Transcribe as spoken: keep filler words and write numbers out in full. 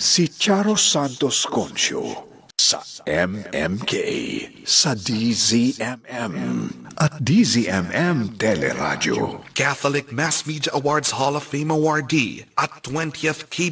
si Charo Santos Concio sa M M K, sa D Z M M at D Z M M Teleradio. Catholic Mass Media Awards Hall of Fame awardee at twentieth K